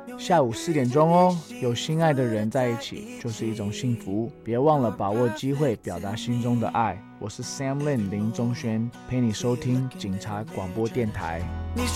下午4点钟哦，有心爱的人在一起就是一种幸福，别忘了把握机会表达心中的爱。我是 Sam Lin 林宗轩，陪你收听警察广播电台。